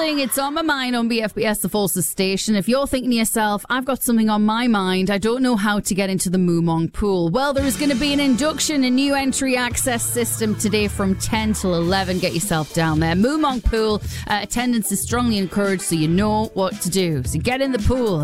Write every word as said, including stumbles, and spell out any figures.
Pooling, it's on my mind on B F B S, the Forces station. If you're thinking to yourself, I've got something on my mind, I don't know how to get into the Moomong pool. Well, there is going to be an induction, a new entry access system today from ten till eleven. Get yourself down there. Moomong pool, uh, attendance is strongly encouraged, so you know what to do. So get in the pool.